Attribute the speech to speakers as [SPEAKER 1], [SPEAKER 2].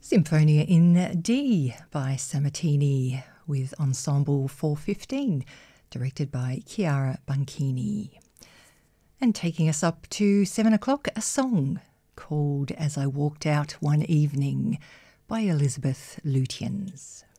[SPEAKER 1] Symphonia in D by Sammartini with Ensemble 415, directed by Chiara Banchini. And taking us up to 7 o'clock, a song called As I Walked Out One Evening by Elizabeth Lutyens.